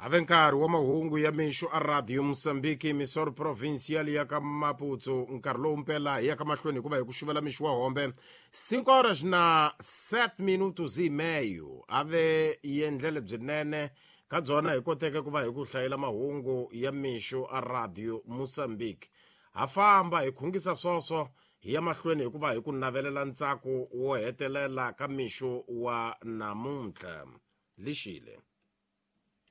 ave nkarhi wa mahungu ya mixo a radio Mosambiki misoro provincial ya ka Maputo nkarhi lowu mpela ya ka mahlweni hikuva hi ku xuvela mixo wa hombe 5 horas na 7 minutos hi meyo ave yendlele byinene ka byona hi koteke ku va hi ku hlayela mahungu ya mixo a radio Mosambiki ha famba hi khungisa swoswo hi ya mahlweni hikuva hi ku navelela ntsako wo hetelela ka mixo wa namuntlha lixile